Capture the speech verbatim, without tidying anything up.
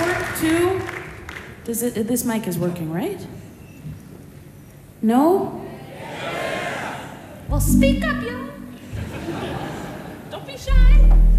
part two. Does it, this mic is working, right? No? Well, speak up, y'all. Don't be shy.